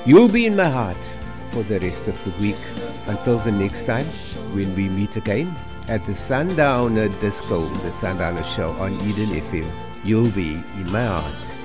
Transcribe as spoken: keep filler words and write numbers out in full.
You'll be in my heart for the rest of the week until the next time when we meet again at the Sundowner Disco, the Sundowner Show on Eden F M. You'll be in my heart.